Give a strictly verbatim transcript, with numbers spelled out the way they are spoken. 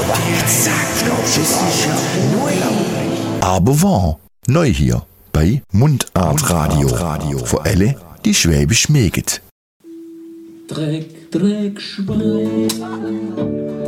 Aber wahr, neu hier bei Mundart Radio. Für alle, die Schwäbisch mögen. Dreck, Dreck, Schwein.